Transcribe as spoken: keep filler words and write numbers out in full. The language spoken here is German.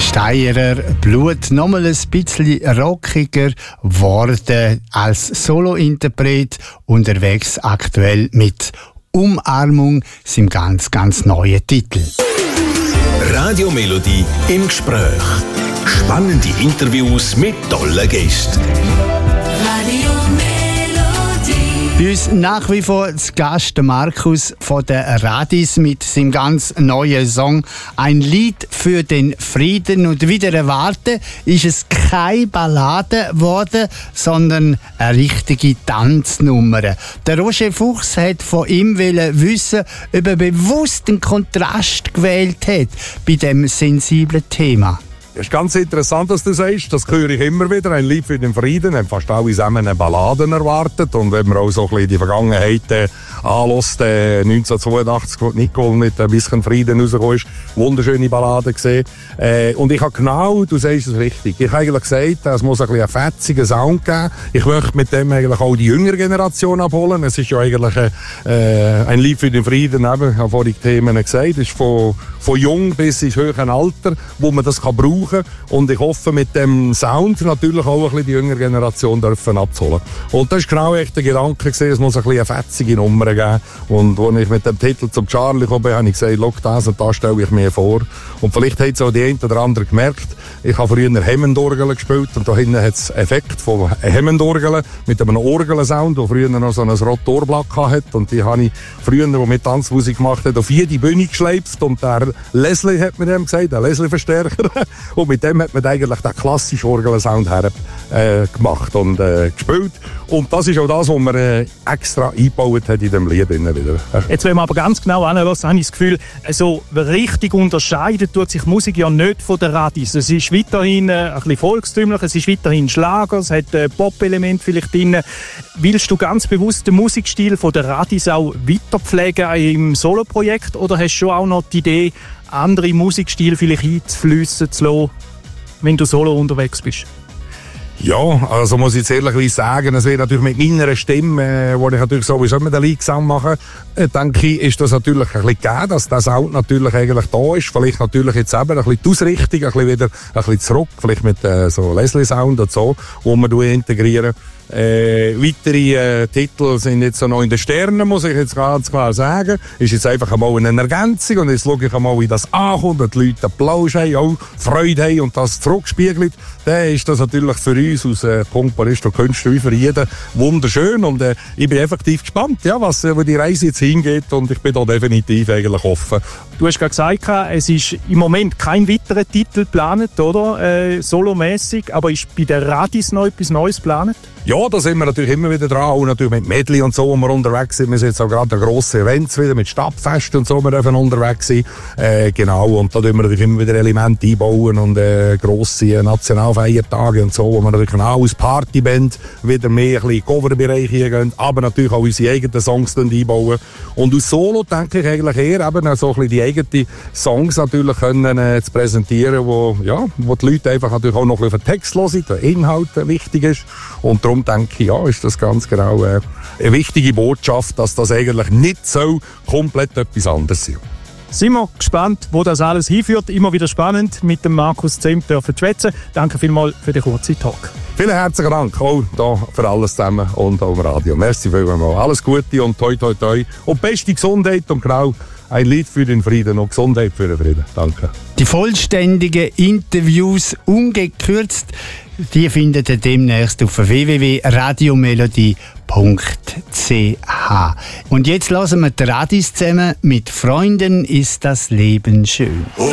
Steirer Blut nochmal ein bisschen rockiger geworden als Solointerpret, unterwegs aktuell mit Umarmung, seinem ganz, ganz neuen Titel. Radio Melodie im Gespräch. Spannende Interviews mit tollen Gästen. Radio Melodie. Bei uns nach wie vor zu Gast der Markus von der Radis mit seinem ganz neuen Song «Ein Lied für den Frieden». Und wieder erwarten ist es keine Ballade geworden, sondern eine richtige Tanznummer. Der Roger Fuchs hat von ihm wissen, ob er bewusst den Kontrast gewählt hat bei diesem sensiblen Thema. Es ist ganz interessant, was du sagst. Das höre ich immer wieder. Ein Lied für den Frieden. Haben fast alle zusammen eine Balladen erwartet. Und wenn man auch so ein bisschen die Vergangenheit äh, anlässt, äh, neunzehnhundertzweiundachtzig, wo Nicole mit ein bisschen Frieden rausgekommen ist, wunderschöne Balladen gesehen. Äh, und ich habe genau, du sagst es richtig, ich habe eigentlich gesagt, es muss ein bisschen einen fetzigen Sound geben. Ich möchte mit dem eigentlich auch die jüngere Generation abholen. Es ist ja eigentlich äh, ein Lied für den Frieden, eben, ich habe vorhin die Themen gesagt. Es ist von, von jung bis ins höhere Alter, wo man das kann brauchen. Und ich hoffe, mit dem Sound natürlich auch ein bisschen die jüngere Generation dürfen abzuholen. Und das war genau echt der Gedanke gewesen, es muss ein bisschen eine fetzige Nummer geben. Und als ich mit dem Titel zum Charlie kam, habe ich gesagt, schau, das und das stelle ich mir vor. Und vielleicht hat es auch die eine oder andere gemerkt, ich habe früher Hammond-Orgel gespielt und da hinten hat es Effekt von Hammond-Orgel mit einem Orgelsound, der früher noch so ein Rotorblatt hatte. Und die habe ich früher, der mit Tanzmusik gemacht hat, auf jede Bühne geschleift. Und der Leslie hat mir dem gesagt, der Leslie-Verstärker. Und mit dem hat man eigentlich den klassischen Orgelsound her äh, gemacht und äh, gespielt. Und das ist auch das, was man äh, extra eingebaut hat in dem Lied. Wieder. Jetzt, wenn man aber ganz genau anhören, habe ich das Gefühl, also richtig unterscheidet tut sich Musik ja nicht von der Radis. Es ist weiterhin äh, ein bisschen volkstümlich, es ist weiterhin Schlager, es hat äh, Pop-Element vielleicht drin. Willst du ganz bewusst den Musikstil von der Radis auch weiterpflegen im Soloprojekt oder hast du schon auch noch die Idee, andere Musikstile vielleicht einzufliessen zu lassen, wenn du solo unterwegs bist? Ja, also muss ich jetzt ehrlich sagen, es wird natürlich mit meiner Stimme, äh, wo ich natürlich sowieso immer den Liedgesang mache, äh, denke ich, ist das natürlich ein bisschen gegeben, dass der Sound natürlich eigentlich da ist. Vielleicht natürlich jetzt eben ein bisschen die Ausrichtung, ein bisschen wieder ein bisschen zurück, vielleicht mit äh, so Leslie-Sound und so, wo wir integrieren. Äh, weitere äh, Titel sind jetzt noch in den Sternen, muss ich jetzt ganz klar sagen. Ist jetzt einfach einmal eine Ergänzung und jetzt schaue ich einmal, wie das ankommt und die Leute Applaus haben, auch Freude haben und das zurückspiegelt. Dann ist das natürlich für uns als äh, Komponist und Künstler wie für jeden wunderschön und äh, ich bin effektiv gespannt, ja, was, äh, wo die Reise jetzt hingeht und ich bin da definitiv eigentlich offen. Du hast gerade gesagt, es ist im Moment kein weiterer Titel geplant, oder? Äh, solomäßig, aber ist bei der Radis noch etwas Neues geplant? Ja, da sind wir natürlich immer wieder dran, auch natürlich mit Medley und so, wo wir unterwegs sind. Wir sind jetzt auch gerade an grossen Events wieder, mit Stadtfest und so, wir dürfen unterwegs sein. Äh, genau, und da tun wir natürlich immer wieder Elemente einbauen und äh, grosse Nationalfeiertage und so, wo wir natürlich auch als Partyband wieder mehr ein bisschen Coverbereich hingehen, aber natürlich auch unsere eigenen Songs einbauen. Und aus Solo denke ich eigentlich eher eben so ein bisschen die eigenen Songs natürlich können äh, zu präsentieren, wo, ja, wo die Leute einfach natürlich auch noch ein bisschen auf den Text hören, der Inhalt wichtig ist. Und darum denke ich, ja, ist das ganz genau äh, eine wichtige Botschaft, dass das eigentlich nicht so komplett etwas anderes ist. Sind wir gespannt, wo das alles hinführt. Immer wieder spannend, mit dem Markus Zemp dürfen schwätzen. Danke vielmals für den kurzen Talk. Vielen herzlichen Dank auch da für alles zusammen und auch im Radio. Merci vielmals. Alles Gute und toi toi toi. Und beste Gesundheit und genau ein Lied für den Frieden und Gesundheit für den Frieden. Danke. Die vollständigen Interviews ungekürzt, die findet ihr demnächst auf w w w punkt radiomelodie punkt c h. Und jetzt hören wir die Radis zusammen mit «Freunden ist das Leben schön».